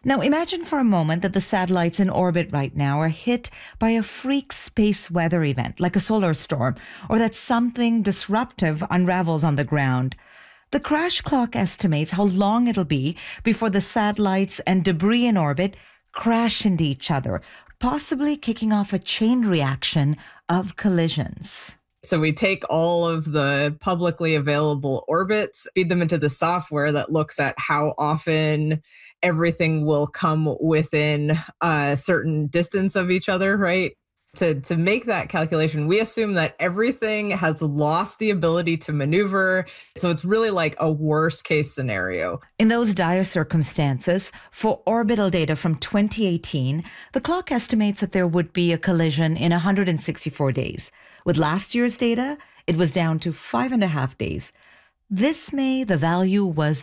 Now imagine for a moment that the satellites in orbit right now are hit by a freak space weather event, like a solar storm, or that something disruptive unravels on the ground. The crash clock estimates how long it'll be before the satellites and debris in orbit crash into each other, possibly kicking off a chain reaction of collisions. So we take all of the publicly available orbits, feed them into the software that looks at how often everything will come within a certain distance of each other, right? To make that calculation, we assume that everything has lost the ability to maneuver. So it's really like a worst case scenario. In those dire circumstances, for orbital data from 2018, the clock estimates that there would be a collision in 164 days. With last year's data, it was down to 5.5 days. This May, the value was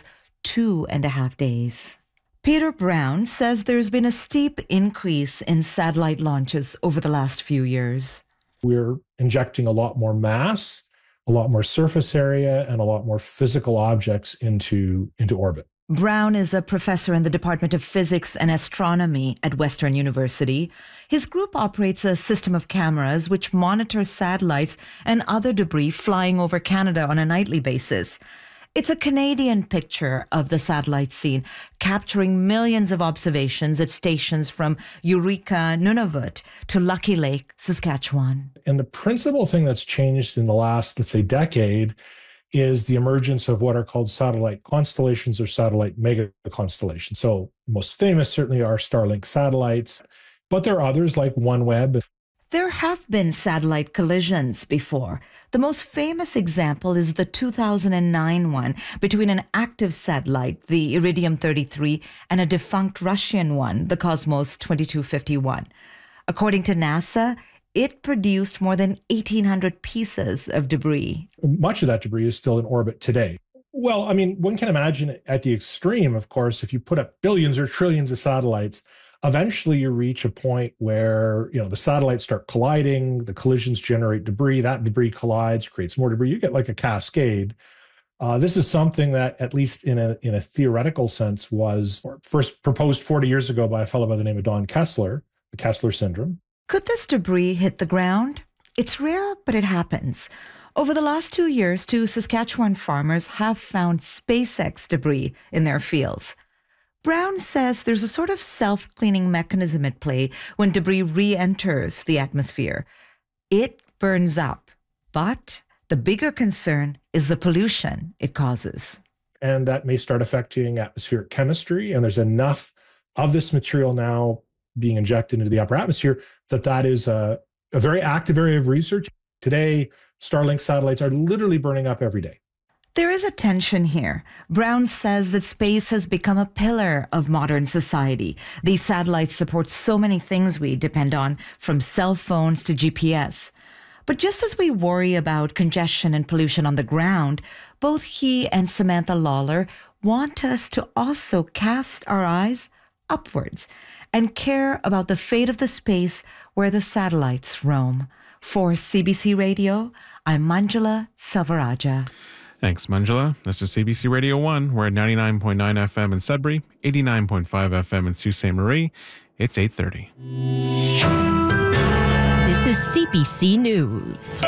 2.5 days. Peter Brown says there's been a steep increase in satellite launches over the last few years. We're injecting a lot more mass, a lot more surface area, and a lot more physical objects into orbit. Brown is a professor in the Department of Physics and Astronomy at Western University. His group operates a system of cameras which monitors satellites and other debris flying over Canada on a nightly basis. It's a Canadian picture of the satellite scene, capturing millions of observations at stations from Eureka, Nunavut to Lucky Lake, Saskatchewan. And the principal thing that's changed in the last, let's say, decade is the emergence of what are called satellite constellations or satellite mega constellations. So most famous certainly are Starlink satellites, but there are others like OneWeb. There have been satellite collisions before. The most famous example is the 2009 one between an active satellite, the Iridium 33, and a defunct Russian one, the Cosmos 2251. According to NASA, it produced more than 1,800 pieces of debris. Much of that debris is still in orbit today. Well, I mean, one can imagine at the extreme, of course, if you put up billions or trillions of satellites, eventually you reach a point where, the satellites start colliding, the collisions generate debris, that debris collides, creates more debris. You get like a cascade. This is something that, at least in a theoretical sense, was first proposed 40 years ago by a fellow by the name of Don Kessler, the Kessler syndrome. Could this debris hit the ground? It's rare, but it happens. Over the last 2 years, 2 Saskatchewan farmers have found SpaceX debris in their fields. Brown says there's a sort of self-cleaning mechanism at play when debris re-enters the atmosphere. It burns up, but the bigger concern is the pollution it causes. And that may start affecting atmospheric chemistry, and there's enough of this material now being injected into the upper atmosphere that is a very active area of research. Today, Starlink satellites are literally burning up every day. There is a tension here. Brown says that space has become a pillar of modern society. These satellites support so many things we depend on, from cell phones to GPS. But just as we worry about congestion and pollution on the ground, both he and Samantha Lawler want us to also cast our eyes upwards and care about the fate of the space where the satellites roam. For CBC Radio, I'm Manjula Selvarajah. Thanks, Manjula. This is CBC Radio 1. We're at 99.9 FM in Sudbury, 89.5 FM in Sault Ste. Marie. It's 8:30. This is CBC News.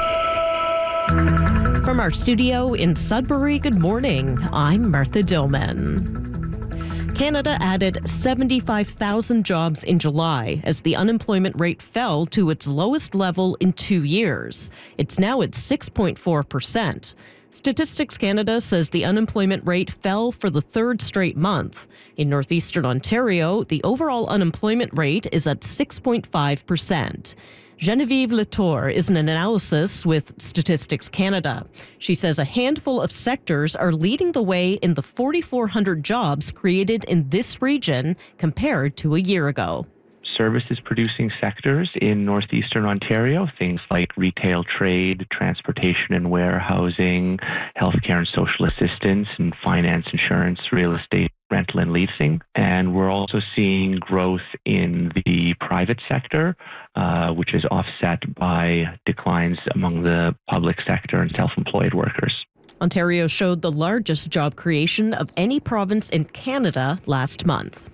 From our studio in Sudbury, good morning. I'm Martha Dillman. Canada added 75,000 jobs in July as the unemployment rate fell to its lowest level in 2 years. It's now at 6.4%. Statistics Canada says the unemployment rate fell for the third straight month. In northeastern Ontario, the overall unemployment rate is at 6.5%. Genevieve Latour is an analyst with Statistics Canada. She says a handful of sectors are leading the way in the 4,400 jobs created in this region compared to a year ago. Services producing sectors in northeastern Ontario, things like retail trade, transportation and warehousing, healthcare and social assistance, and finance, insurance, real estate, rental and leasing. And we're also seeing growth in the private sector, which is offset by declines among the public sector and self-employed workers. Ontario showed the largest job creation of any province in Canada last month.